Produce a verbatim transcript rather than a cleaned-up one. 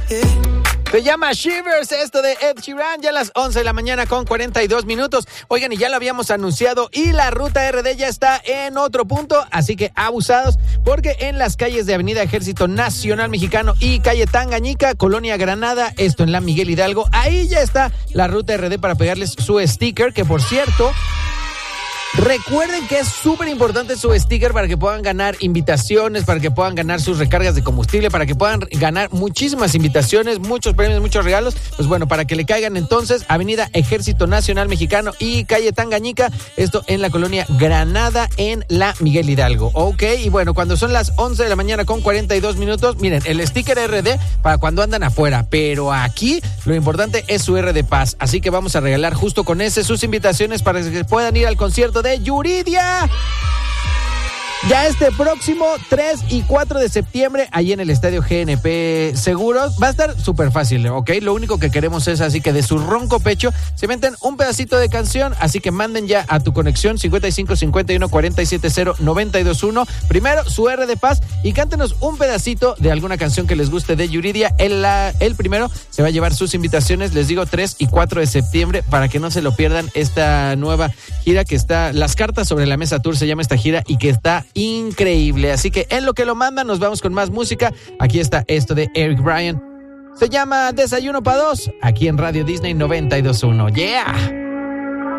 Se llama Shivers, esto de Ed Sheeran, ya a las once de la mañana con cuarenta y dos minutos. Oigan, y ya lo habíamos anunciado y la ruta R D ya está en otro punto, así que abusados, porque en las calles de Avenida Ejército Nacional Mexicano y calle Tangañica, Colonia Granada, esto en la Miguel Hidalgo, ahí ya está la ruta R D para pegarles su sticker, que por cierto... Recuerden que es súper importante su sticker para que puedan ganar invitaciones, para que puedan ganar sus recargas de combustible, para que puedan ganar muchísimas invitaciones, muchos premios, muchos regalos. Pues bueno, para que le caigan entonces, Avenida Ejército Nacional Mexicano y calle Tangañica, esto en la colonia Granada, en la Miguel Hidalgo. Ok, y bueno, cuando son las once de la mañana con cuarenta y dos minutos, miren, el sticker R D para cuando andan afuera, pero aquí lo importante es su R D Paz. Así que vamos a regalar justo con ese sus invitaciones para que puedan ir al concierto de Yuridia. Ya este próximo tres y cuatro de septiembre, ahí en el Estadio G N P Seguros, va a estar súper fácil, ¿ok? Lo único que queremos es así que de su ronco pecho se meten un pedacito de canción, así que manden ya a tu conexión cincuenta y cinco cincuenta y uno cuarenta y siete cero noventa y dos uno, primero su R de Paz y cántenos un pedacito de alguna canción que les guste de Yuridia. El, la, el primero se va a llevar sus invitaciones, les digo, tres y cuatro de septiembre, para que no se lo pierdan esta nueva gira que está, Las Cartas sobre la Mesa Tour se llama esta gira y que está increíble. Así que en lo que lo mandan nos vamos con más música. Aquí está esto de Eric Bryan. Se llama Desayuno para Dos, aquí en Radio Disney noventa y dos punto uno. ¡Yeah!